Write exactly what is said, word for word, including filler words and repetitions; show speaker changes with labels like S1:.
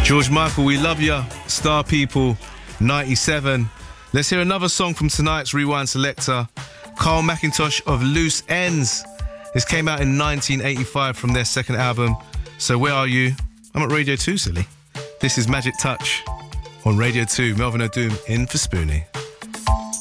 S1: George Michael, We Love Ya, Star People, ninety-seven. Let's hear another song from tonight's Rewind Selector, Carl McIntosh of Loose Ends. This came out in nineteen eighty-five from their second album, So Where Are You? I'm at Radio two, silly. This is Magic Touch on Radio two. Melvin O'Doom in for Spoonie.